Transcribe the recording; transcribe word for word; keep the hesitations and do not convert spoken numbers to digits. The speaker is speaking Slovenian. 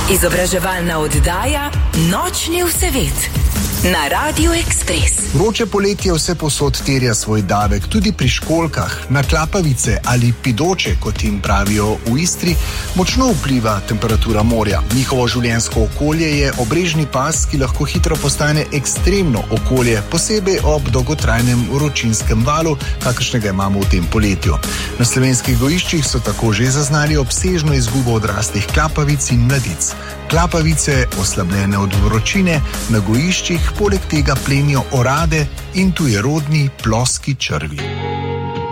Izobraževalna oddaja Nočni vsevet na Radiu Ekspres. Vroče poletje vse posod terja svoj davek, tudi pri školjkah. Na klapavice ali pidoče, kot jim pravijo v Istri, močno vpliva temperatura morja. Njihovo življenjsko okolje je obrežni pas, ki lahko hitro postane ekstremno okolje, posebej ob dolgotrajnem vročinskem valu, kakršnega imamo v tem poletju. Na slovenskih gojiščih so tako že zaznali obsežno izgubo odraslih klapavic in mladic. Klapavice, oslabljene od vročine, na gojiščih poleg tega plenijo orade in tujerodni ploski črvi.